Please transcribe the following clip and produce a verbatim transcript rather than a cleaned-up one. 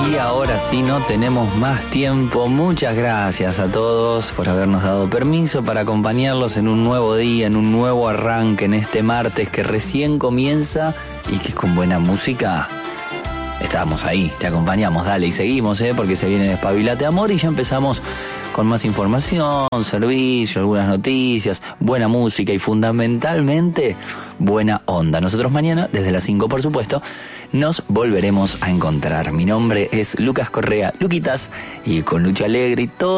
Y ahora sí, no tenemos más tiempo. Muchas gracias a todos por habernos dado permiso para acompañarlos en un nuevo día, en un nuevo arranque, en este martes que recién comienza y que con buena música estamos ahí, te acompañamos, dale, y seguimos, ¿eh? Porque se viene Despabilate Amor y ya empezamos con más información, servicio, algunas noticias, buena música y fundamentalmente buena onda. Nosotros mañana, desde las cinco por supuesto, nos volveremos a encontrar. Mi nombre es Lucas Correa, Luquitas, y con Lucha Alegre y todo